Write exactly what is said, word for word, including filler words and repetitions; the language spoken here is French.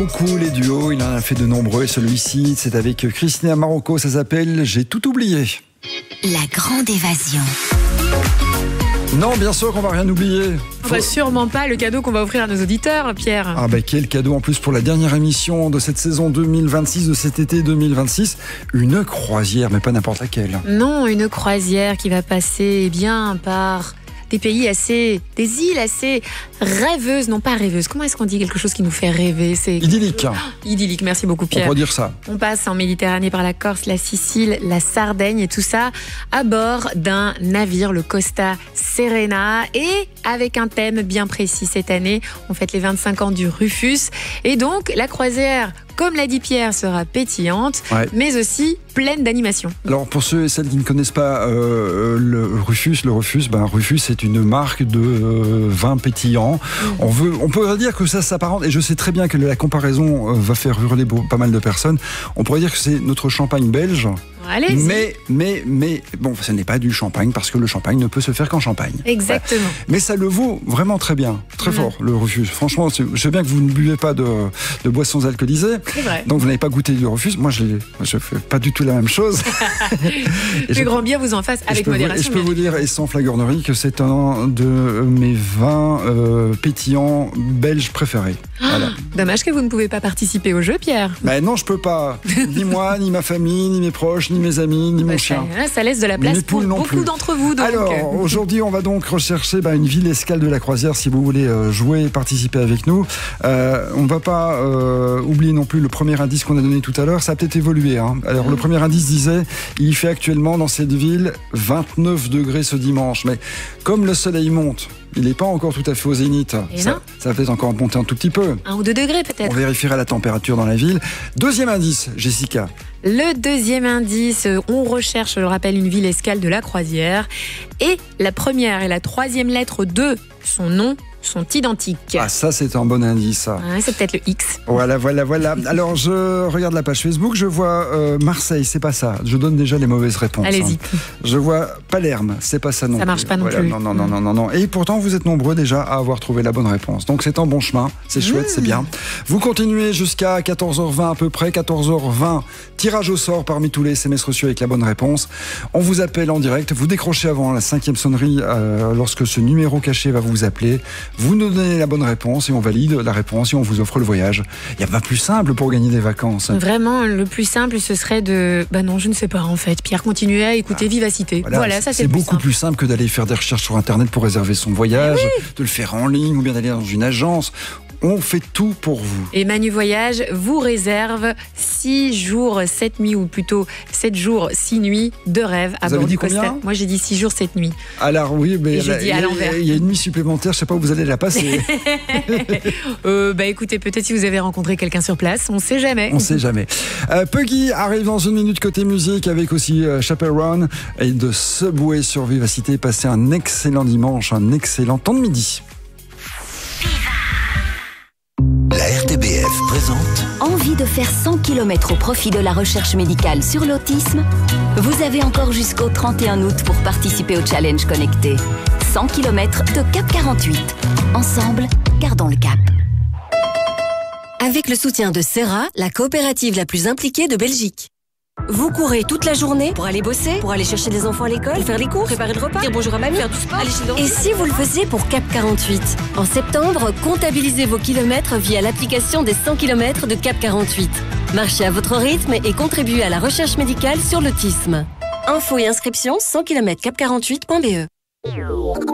beaucoup les duos, il en a fait de nombreux et celui-ci c'est avec Christina Marocco, ça s'appelle J'ai tout oublié. La grande évasion. Non, bien sûr qu'on va rien oublier. Faut... Bah, sûrement pas le cadeau qu'on va offrir à nos auditeurs, Pierre. Ah bah quel cadeau en plus pour la dernière émission de cette saison deux mille vingt-six, de cet été deux mille vingt-six. Une croisière, mais pas n'importe laquelle. Non, une croisière qui va passer eh bien par des pays assez, des îles assez rêveuses, non pas rêveuses. Comment est-ce qu'on dit quelque chose qui nous fait rêver? C'est idyllique. Oh, idyllique, merci beaucoup Pierre. On peut dire ça. On passe en Méditerranée par la Corse, la Sicile, la Sardaigne et tout ça à bord d'un navire, le Costa Serena, et avec un thème bien précis cette année. On fête les vingt-cinq ans du Rufus et donc la croisière, comme l'a dit Pierre, sera pétillante, ouais. mais aussi pleine d'animation. Alors pour ceux et celles qui ne connaissent pas euh, le Rufus, le Rufus, ben Rufus c'est une marque de euh, vin pétillant. Mmh. On veut, on peut dire que ça s'apparente, et je sais très bien que la comparaison euh, va faire hurler pas mal de personnes. On pourrait dire que c'est notre champagne belge. Allez-y. Mais, mais, mais, bon, ce n'est pas du champagne parce que le champagne ne peut se faire qu'en Champagne. Exactement. Ouais. Mais ça le vaut vraiment très bien, très mmh. fort, le Rufus. Franchement, je sais bien que vous ne buvez pas de, de boissons alcoolisées. C'est vrai. Donc vous n'avez pas goûté du Rufus. Moi, je ne fais pas du tout la même chose. Le grand bien vous en fasse avec modération. Et je peux vous dire, et sans flagornerie, que c'est un de mes vins euh, pétillants belges préférés. Ah, voilà. Dommage que vous ne pouvez pas participer au jeu, Pierre. Ben non, je peux pas. Ni moi, ni ma famille, ni mes proches, ni mes amis, ni bah mon ça, chien. Ça laisse de la place pour beaucoup d'entre vous. Donc. Alors, aujourd'hui, on va donc rechercher bah, une ville escale de la croisière si vous voulez euh, jouer et participer avec nous. Euh, on ne va pas euh, oublier non plus le premier indice qu'on a donné tout à l'heure. Ça a peut-être évolué. Hein. Alors, mmh. le premier indice disait, il fait actuellement dans cette ville vingt-neuf degrés ce dimanche. Mais comme le soleil monte, il n'est pas encore tout à fait au zénith. Et ça, non. ça va peut-être encore monter un tout petit peu. Un ou deux degrés peut-être. On vérifiera la température dans la ville. Deuxième indice, Jessica. Le deuxième indice, on recherche, je le rappelle, une ville escale de la croisière. Et la première et la troisième lettre de son nom sont identiques. Ah, ça, c'est un bon indice. Ouais, c'est peut-être le X. Voilà, voilà, voilà. Alors, je regarde la page Facebook, je vois euh, Marseille, c'est pas ça. Je donne déjà les mauvaises réponses. Allez-y. Hein. Je vois Palerme, c'est pas ça non plus. Ça marche pas non voilà, plus. Non, non, non, non, non, non. Et pourtant, vous êtes nombreux déjà à avoir trouvé la bonne réponse. Donc, c'est en bon chemin. C'est chouette, mmh. c'est bien. Vous continuez jusqu'à quatorze heures vingt à peu près. quatorze heures vingt, tirage au sort parmi tous les S M S reçus avec la bonne réponse. On vous appelle en direct. Vous décrochez avant la cinquième sonnerie euh, lorsque ce numéro caché va vous appeler. Vous nous donnez la bonne réponse et on valide la réponse et on vous offre le voyage. Il n'y a pas plus simple pour gagner des vacances. Vraiment, le plus simple, ce serait de... Bah non, je ne sais pas en fait. Pierre, continuez à écouter ah, Vivacité. Voilà, voilà ça c'est, c'est plus beaucoup simple. plus simple que d'aller faire des recherches sur Internet pour réserver son voyage, oui. de le faire en ligne ou bien d'aller dans une agence. On fait tout pour vous. Et Manu Voyage vous réserve six jours, sept nuits, ou plutôt sept jours, six nuits de rêve à vous bord avez dit du Costa. Combien Moi j'ai dit six jours, sept nuits. Alors oui, mais j'ai dit à l'envers. Il y a une nuit supplémentaire, je ne sais pas où vous allez la passer. euh, bah écoutez, peut-être si vous avez rencontré quelqu'un sur place, on ne sait jamais. On ne sait jamais. Euh, Puggy arrive dans une minute côté musique avec aussi euh, Chaperone et de Subway sur Vivacité. Passez un excellent dimanche, un excellent temps de midi. La R T B F présente. Envie de faire cent kilomètres au profit de la recherche médicale sur l'autisme? Vous avez encore jusqu'au trente et un août pour participer au challenge connecté. cent kilomètres de Cap quarante-huit. Ensemble, gardons le cap. Avec le soutien de Serra, la coopérative la plus impliquée de Belgique. Vous courez toute la journée pour aller bosser, pour aller chercher les enfants à l'école, pour faire les cours, préparer le repas, dire bonjour à mamie, faire du sport, aller chez le dentiste. Et si vous le faisiez pour Cap quarante-huit? En septembre, comptabilisez vos kilomètres via l'application des cent kilomètres de Cap quarante-huit. Marchez à votre rythme et contribuez à la recherche médicale sur l'autisme. Infos et inscriptions cent kilomètres cap quarante-huit point b e.